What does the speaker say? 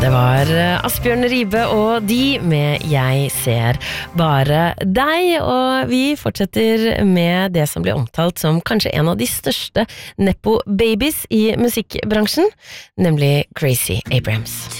Det var Asbjørn Ribe og de med Jeg ser bare deg, og vi fortsetter med det som blir omtalt som kanskje en av de største Nepo-babies i musikkbransjen, nemlig Gracie Abrams.